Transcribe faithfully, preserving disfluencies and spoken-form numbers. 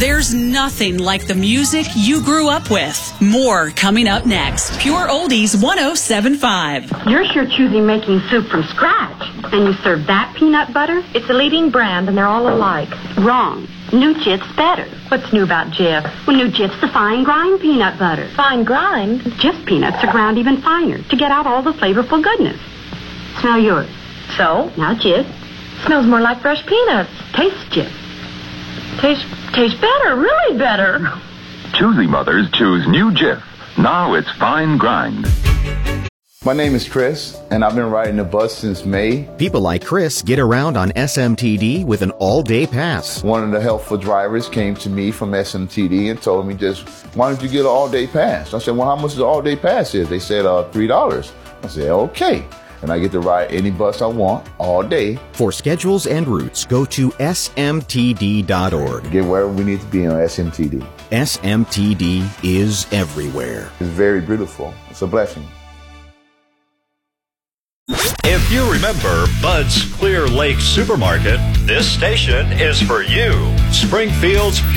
There's nothing like the music you grew up with. More coming up next. Pure Oldies one oh seven point five. You're sure choosing making soup from scratch. And you serve that peanut butter? It's a leading brand, and they're all alike. Wrong. New Jif's better. What's new about Jif? Well, New Jif's the fine grind peanut butter. Fine grind? Jif peanuts are ground even finer to get out all the flavorful goodness. Smell yours. So? Now Jif. Smells more like fresh peanuts. Taste Jif. Taste, taste better, really better. Choosy mothers choose New Jif. Now it's fine grind. My name is Chris, and I've been riding the bus since May. People like Chris get around on S M T D with an all-day pass. One of the helpful drivers came to me from S M T D and told me just, why don't you get an all-day pass? I said, well, how much is the all-day pass is? They said, uh, three dollars. I said, okay. And I get to ride any bus I want all day. For schedules and routes, go to S M T D dot org. Get wherever we need to be on S M T D. S M T D is everywhere. It's very beautiful. It's a blessing. If you remember Bud's Clear Lake Supermarket, this station is for you. Springfield's